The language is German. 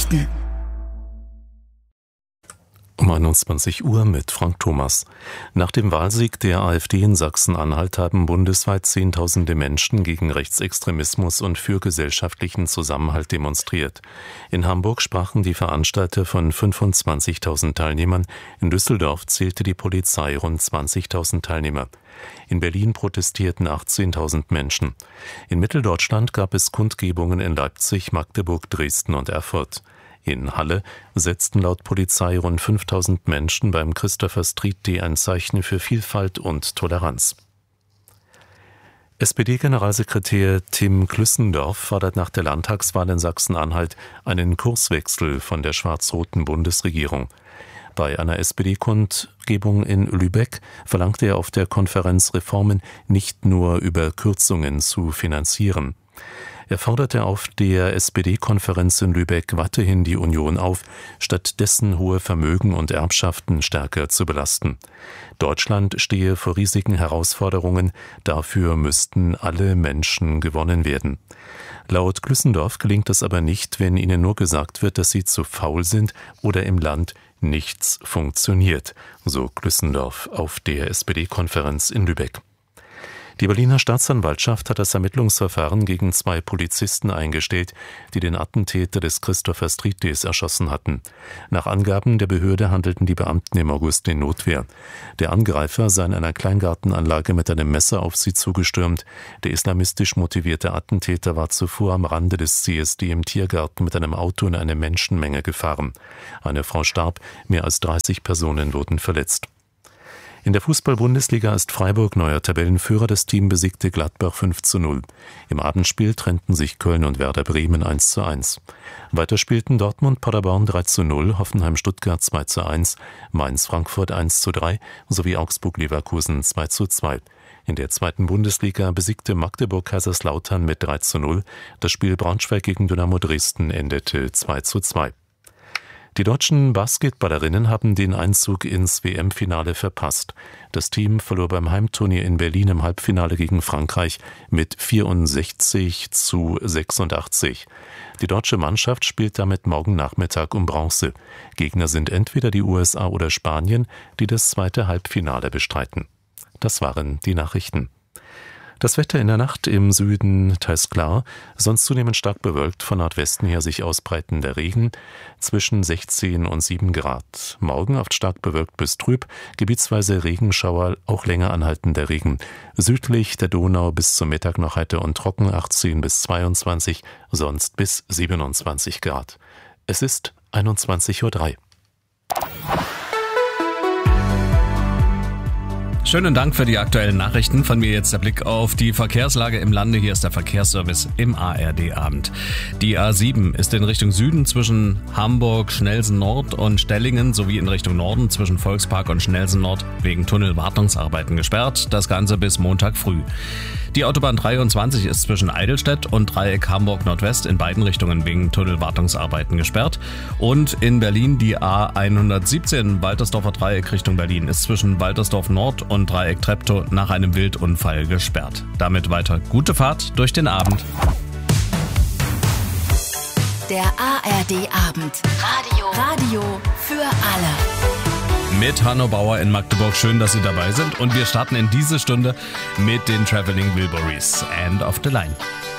Nachrichten. Um 21 Uhr mit Frank Thomas. Nach dem Wahlsieg der AfD in Sachsen-Anhalt haben bundesweit Zehntausende Menschen gegen Rechtsextremismus und für gesellschaftlichen Zusammenhalt demonstriert. In Hamburg sprachen die Veranstalter von 25.000 Teilnehmern. In Düsseldorf zählte die Polizei rund 20.000 Teilnehmer. In Berlin protestierten 18.000 Menschen. In Mitteldeutschland gab es Kundgebungen in Leipzig, Magdeburg, Dresden und Erfurt. In Halle setzten laut Polizei rund 5.000 Menschen beim Christopher Street Day ein Zeichen für Vielfalt und Toleranz. SPD-Generalsekretär Tim Klüssendorf fordert nach der Landtagswahl in Sachsen-Anhalt einen Kurswechsel von der schwarz-roten Bundesregierung. Bei einer SPD-Kundgebung in Lübeck verlangte er auf der Konferenz Reformen nicht nur über Kürzungen zu finanzieren. Er forderte auf der SPD-Konferenz in Lübeck weiterhin die Union auf, stattdessen hohe Vermögen und Erbschaften stärker zu belasten. Deutschland stehe vor riesigen Herausforderungen, dafür müssten alle Menschen gewonnen werden. Laut Klüssendorf gelingt es aber nicht, wenn ihnen nur gesagt wird, dass sie zu faul sind oder im Land nichts funktioniert, so Klüssendorf auf der SPD-Konferenz in Lübeck. Die Berliner Staatsanwaltschaft hat das Ermittlungsverfahren gegen 2 Polizisten eingestellt, die den Attentäter des Christopher Street Days erschossen hatten. Nach Angaben der Behörde handelten die Beamten im August in Notwehr. Der Angreifer sei in einer Kleingartenanlage mit einem Messer auf sie zugestürmt. Der islamistisch motivierte Attentäter war zuvor am Rande des CSD im Tiergarten mit einem Auto in eine Menschenmenge gefahren. Eine Frau starb, mehr als 30 Personen wurden verletzt. In der Fußball-Bundesliga ist Freiburg neuer Tabellenführer. Das Team besiegte Gladbach 5:0. Im Abendspiel trennten sich Köln und Werder Bremen 1:1. Weiter spielten Dortmund Paderborn 3:0, Hoffenheim Stuttgart 2:1, Mainz Frankfurt 1:3 sowie Augsburg Leverkusen 2:2. In der zweiten Bundesliga besiegte Magdeburg Kaiserslautern mit 3:0. Das Spiel Braunschweig gegen Dynamo Dresden endete 2:2. Die deutschen Basketballerinnen haben den Einzug ins WM-Finale verpasst. Das Team verlor beim Heimturnier in Berlin im Halbfinale gegen Frankreich mit 64:86. Die deutsche Mannschaft spielt damit morgen Nachmittag um Bronze. Gegner sind entweder die USA oder Spanien, die das zweite Halbfinale bestreiten. Das waren die Nachrichten. Das Wetter in der Nacht im Süden teils klar, sonst zunehmend stark bewölkt, von Nordwesten her sich ausbreitender Regen, zwischen 16 und 7 Grad. Morgen oft stark bewölkt bis trüb, gebietsweise Regenschauer, auch länger anhaltender Regen. Südlich der Donau bis zum Mittag noch heiter und trocken, 18 bis 22, sonst bis 27 Grad. Es ist 21:03 Uhr. Schönen Dank für die aktuellen Nachrichten. Von mir jetzt der Blick auf die Verkehrslage im Lande. Hier ist der Verkehrsservice im ARD-Abend. Die A7 ist in Richtung Süden zwischen Hamburg, Schnellsen Nord und Stellingen sowie in Richtung Norden zwischen Volkspark und Schnellsen Nord wegen Tunnelwartungsarbeiten gesperrt. Das Ganze bis Montag früh. Die Autobahn 23 ist zwischen Eidelstedt und Dreieck Hamburg Nordwest in beiden Richtungen wegen Tunnelwartungsarbeiten gesperrt. Und in Berlin die A117 Waltersdorfer Dreieck Richtung Berlin ist zwischen Waltersdorf Nord und Dreieck Treptow nach einem Wildunfall gesperrt. Damit weiter gute Fahrt durch den Abend. Der ARD-Abend. Radio für alle. Mit Hanno Bauer in Magdeburg. Schön, dass Sie dabei sind. Und wir starten in diese Stunde mit den Traveling Wilburys. End of the Line.